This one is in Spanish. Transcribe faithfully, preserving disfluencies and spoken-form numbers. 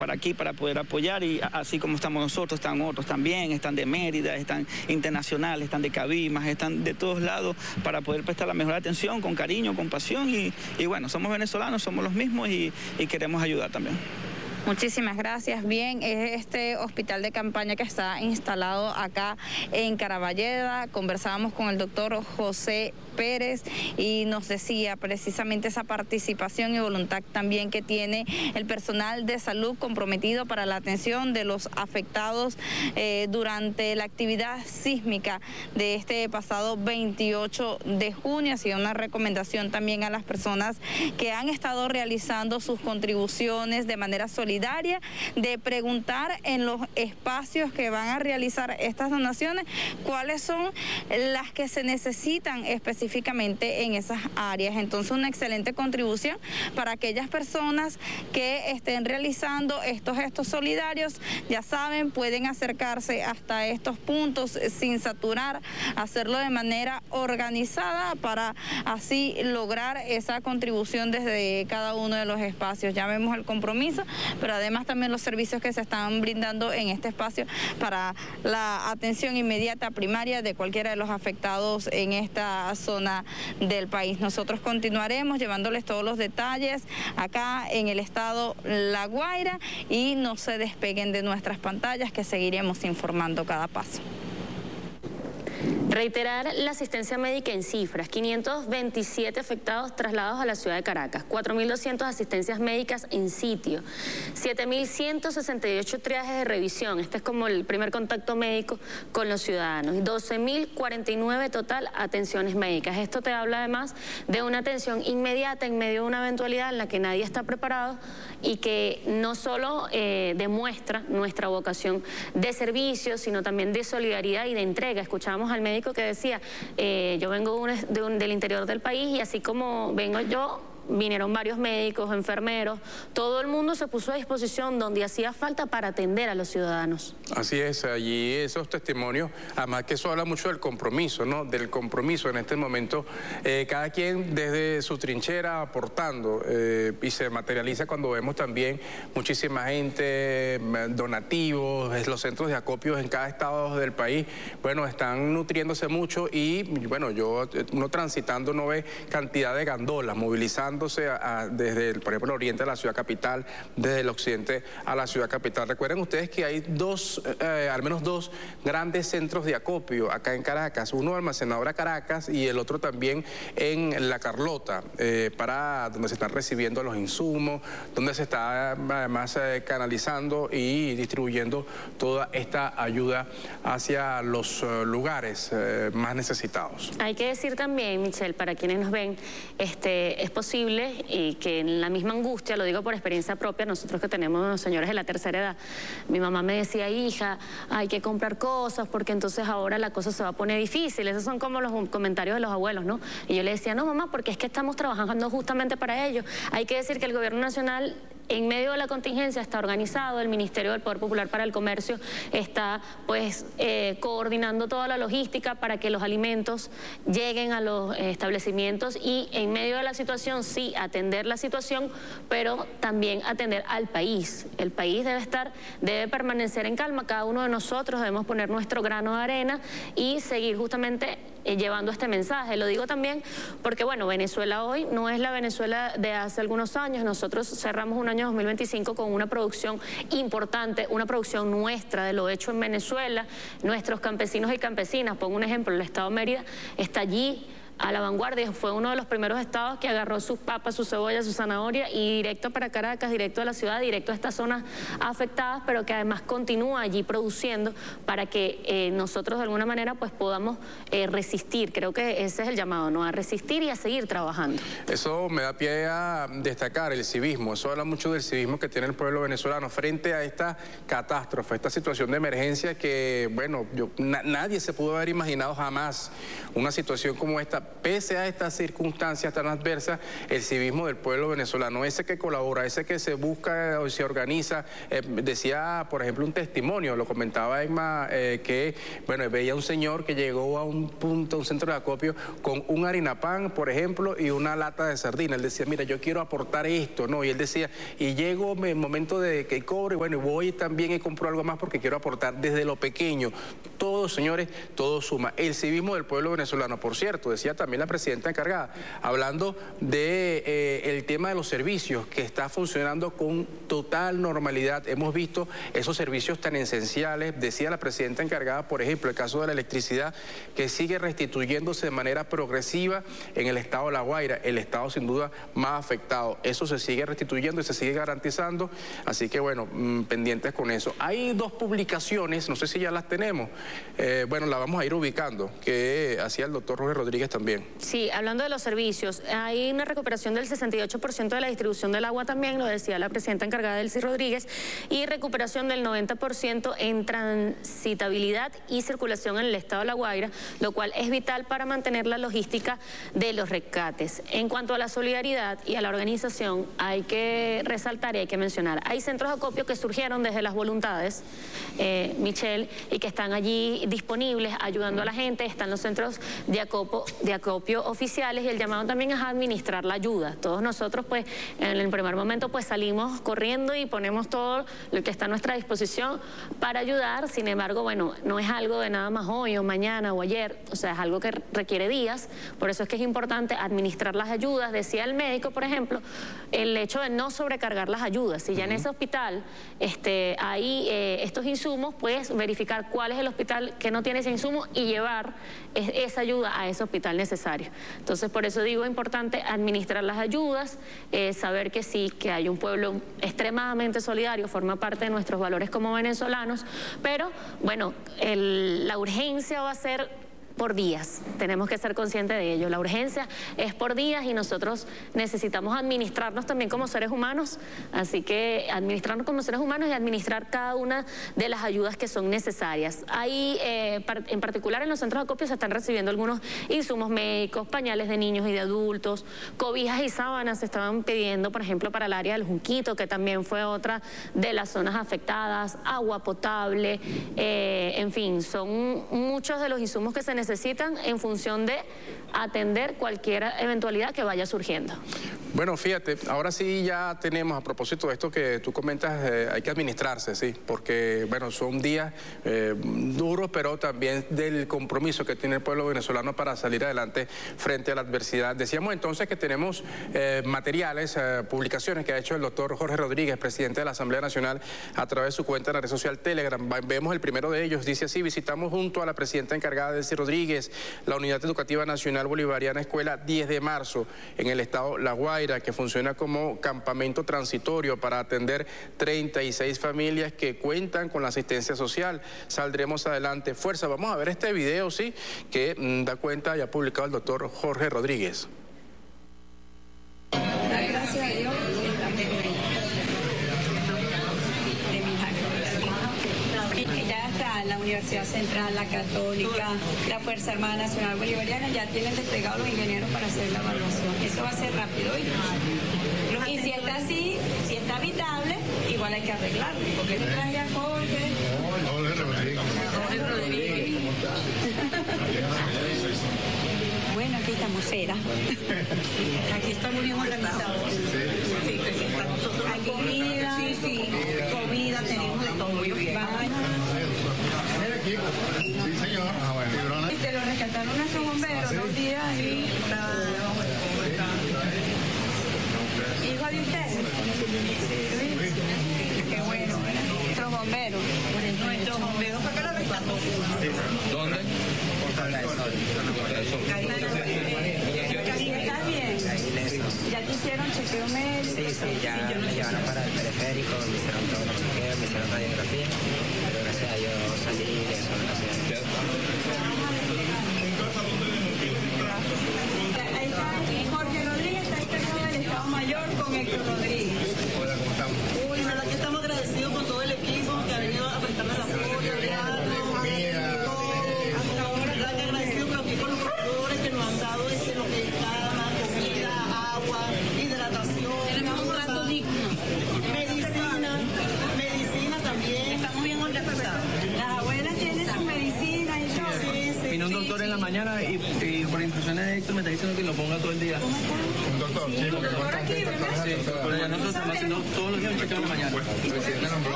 para aquí para poder apoyar, y así como estamos nosotros, están otros también, están de Mérida, están internacionales, están de Cabimas, están de todos lados para poder prestar la mejor atención, con cariño, con pasión, y, y bueno, somos venezolanos, somos los mismos y, y queremos ayudar también. Muchísimas gracias. Bien, es este hospital de campaña que está instalado acá en Caraballeda. Conversábamos con el doctor José Pérez y nos decía precisamente esa participación y voluntad también que tiene el personal de salud comprometido para la atención de los afectados eh, durante la actividad sísmica de este pasado veintiocho de junio. Ha sido una recomendación también a las personas que han estado realizando sus contribuciones de manera solidaria, de preguntar en los espacios que van a realizar estas donaciones cuáles son las que se necesitan específicamente en esas áreas. Entonces, una excelente contribución para aquellas personas que estén realizando estos gestos solidarios. Ya saben, pueden acercarse hasta estos puntos sin saturar, hacerlo de manera organizada para así lograr esa contribución desde cada uno de los espacios. Ya vemos el compromiso, pero además también los servicios que se están brindando en este espacio para la atención inmediata primaria de cualquiera de los afectados en esta zona del país. Nosotros continuaremos llevándoles todos los detalles acá en el estado La Guaira y no se despeguen de nuestras pantallas, que seguiremos informando cada paso. Reiterar la asistencia médica en cifras: quinientos veintisiete afectados trasladados a la ciudad de Caracas, cuatro mil doscientas asistencias médicas en sitio, siete mil ciento sesenta y ocho triajes de revisión, este es como el primer contacto médico con los ciudadanos, y doce mil cuarenta y nueve total atenciones médicas. Esto te habla además de una atención inmediata en medio de una eventualidad en la que nadie está preparado y que no solo eh, demuestra nuestra vocación de servicio, sino también de solidaridad y de entrega. Escuchábamos al médico que decía, eh, yo vengo de un, de un, del interior del país y así como vengo yo, vinieron varios médicos, enfermeros, todo el mundo se puso a disposición donde hacía falta para atender a los ciudadanos. Así es, allí esos testimonios, además que eso habla mucho del compromiso, ¿no? Del compromiso en este momento, eh, cada quien desde su trinchera aportando, eh, y se materializa cuando vemos también muchísima gente, donativos, los centros de acopio en cada estado del país, bueno, están nutriéndose mucho y, bueno, yo, uno transitando no ve cantidad de gandolas movilizando A, a, desde, el, por ejemplo, el oriente a la ciudad capital, desde el occidente a la ciudad capital. Recuerden ustedes que hay dos, eh, al menos dos grandes centros de acopio acá en Caracas, uno almacenadora Caracas y el otro también en La Carlota, eh, para donde se están recibiendo los insumos, donde se está además eh, canalizando y distribuyendo toda esta ayuda hacia los uh, lugares eh, más necesitados. Hay que decir también, Michelle, para quienes nos ven, este, es posible y que en la misma angustia, lo digo por experiencia propia, nosotros que tenemos señores de la tercera edad, mi mamá me decía, hija, hay que comprar cosas porque entonces ahora la cosa se va a poner difícil. Esos son como los comentarios de los abuelos, ¿no? Y yo le decía, no, mamá, porque es que estamos trabajando justamente para ello. Hay que decir que el gobierno nacional, en medio de la contingencia, está organizado. El Ministerio del Poder Popular para el Comercio está pues eh, coordinando toda la logística para que los alimentos lleguen a los eh, establecimientos y en medio de la situación sí atender la situación, pero también atender al país. El país debe estar, debe permanecer en calma. Cada uno de nosotros debemos poner nuestro grano de arena y seguir justamente eh, llevando este mensaje. Lo digo también porque, bueno, Venezuela hoy no es la Venezuela de hace algunos años. Nosotros cerramos un año dos mil veinticinco con una producción importante, una producción nuestra de lo hecho en Venezuela. Nuestros campesinos y campesinas, pongo un ejemplo, el estado de Mérida está allí a la vanguardia, fue uno de los primeros estados que agarró sus papas, su cebolla, su zanahoria y directo para Caracas, directo a la ciudad, directo a estas zonas afectadas, pero que además continúa allí produciendo para que eh, nosotros de alguna manera pues podamos eh, resistir. Creo que ese es el llamado, ¿no? A resistir y a seguir trabajando. Eso me da pie a destacar el civismo, eso habla mucho del civismo que tiene el pueblo venezolano frente a esta catástrofe, esta situación de emergencia que, bueno, yo, na, nadie se pudo haber imaginado jamás una situación como esta. pese a estas circunstancias tan adversas, el civismo del pueblo venezolano, ese que colabora, ese que se busca o se organiza, eh, decía, por ejemplo, un testimonio, lo comentaba Emma, eh, que, bueno, veía un señor que llegó a un punto, un centro de acopio, con un harinapán, por ejemplo, y una lata de sardina. Él decía, mira, yo quiero aportar esto, ¿no? Y él decía, y llego en el momento de que cobre, bueno, y voy también y compro algo más porque quiero aportar desde lo pequeño. Todo, señores, todo suma. El civismo del pueblo venezolano, por cierto, decía también la presidenta encargada, hablando de eh, el tema de los servicios, que está funcionando con total normalidad. Hemos visto esos servicios tan esenciales, decía la presidenta encargada, por ejemplo, el caso de la electricidad, que sigue restituyéndose de manera progresiva en el estado de La Guaira, el estado sin duda más afectado. Eso se sigue restituyendo y se sigue garantizando, así que bueno, mmm, pendientes con eso. Hay dos publicaciones, no sé si ya las tenemos, eh, bueno, las vamos a ir ubicando, que hacía el doctor Jorge Rodríguez también. Sí, hablando de los servicios, hay una recuperación del sesenta y ocho por ciento de la distribución del agua también, lo decía la presidenta encargada Delcy Rodríguez, y recuperación del noventa por ciento en transitabilidad y circulación en el estado de La Guaira, lo cual es vital para mantener la logística de los rescates. En cuanto a la solidaridad y a la organización, hay que resaltar y hay que mencionar, hay centros de acopio que surgieron desde las voluntades, eh, Michelle, y que están allí disponibles, ayudando a la gente. Están los centros de acopio, de acopio oficiales, y el llamado también es a administrar la ayuda. Todos nosotros, pues, en el primer momento, pues salimos corriendo y ponemos todo lo que está a nuestra disposición para ayudar. Sin embargo, bueno, no es algo de nada más hoy o mañana o ayer, o sea, es algo que requiere días. Por eso es que es importante administrar las ayudas. Decía el médico, por ejemplo, el hecho de no sobrecargar las ayudas. Si ya en ese hospital este, hay eh, estos insumos, pues verificar cuál es el hospital que no tiene ese insumo y llevar es, esa ayuda a ese hospital necesario. Entonces, por eso digo, es importante administrar las ayudas, eh, saber que sí, que hay un pueblo extremadamente solidario, forma parte de nuestros valores como venezolanos, pero bueno, el, la urgencia va a ser por días, tenemos que ser conscientes de ello. La urgencia es por días y nosotros necesitamos administrarnos también como seres humanos, así que administrarnos como seres humanos y administrar cada una de las ayudas que son necesarias. Ahí, eh, en particular en los centros de acopio, se están recibiendo algunos insumos médicos, pañales de niños y de adultos, cobijas y sábanas se estaban pidiendo, por ejemplo, para el área del Junquito, que también fue otra de las zonas afectadas, agua potable, eh, en fin, son muchos de los insumos que se necesitan necesitan en función de atender cualquier eventualidad que vaya surgiendo. Bueno, fíjate, ahora sí ya tenemos, a propósito de esto que tú comentas, eh, hay que administrarse, sí, porque, bueno, son días eh, duros, pero también del compromiso que tiene el pueblo venezolano para salir adelante frente a la adversidad. Decíamos entonces que tenemos eh, materiales, eh, publicaciones que ha hecho el doctor Jorge Rodríguez, presidente de la Asamblea Nacional, a través de su cuenta en la red social Telegram. Vemos el primero de ellos, dice así: visitamos junto a la presidenta encargada Delcy Rodríguez la Unidad Educativa Nacional Bolivariana Escuela diez de marzo en el estado La Guaira, que funciona como campamento transitorio para atender treinta y seis familias que cuentan con la asistencia social. Saldremos adelante. Fuerza. Vamos a ver este video, sí, que mmm, da cuenta y ha publicado el doctor Jorge Rodríguez. Gracias a Dios. Ya está la Universidad Central, la Católica, la Fuerza Armada Nacional Bolivariana, ya tienen desplegados los ingenieros para hacer la evaluación. Eso va a ser rápido. Y, y si está así, si está habitable, igual hay que arreglarlo. Porque le traje a Jorge. Jorge Rodríguez. Jorge Rodríguez. Bueno, aquí estamos, era. Aquí estamos bien organizados. Sí, sí, nosotros hay comida, sí, sí, comida, tenemos de todo muy bien. Sí, señor. Ah, bueno. Y te lo rescataron nuestros bomberos dos días y... ¿Hijo de ustedes? Sí. Qué bueno, ¿verdad? Nuestros bomberos. Nuestros bomberos fue que lo rescató. ¿Dónde? ¿Estás bien? ¿Ya te hicieron chequeo médico? Sí, sí, ya me llevaron para el periférico, me hicieron todos los chequeos, me hicieron radiografía, pero gracias a Dios salí de eso, gracias a Dios. Ahí está Jorge Rodríguez, está encargado del Estado Mayor con Héctor Rodríguez. Hola, ¿cómo estamos? Uy, la verdad que estamos agradecidos con todo el equipo que ha venido a prestarnos el apoyo, hasta ahora, agradecidos aquí con los profesores que nos han dado este Las abuelas tienen su medicina y todo. Sí, sí, vino un doctor sí, en la mañana y, y por instrucciones de Héctor me está diciendo que lo ponga todo el día. Un doctor, sí, porque Por aquí, ¿verdad? Sí, pero ya nosotros estamos haciendo todos los días un chequeo en la mañana.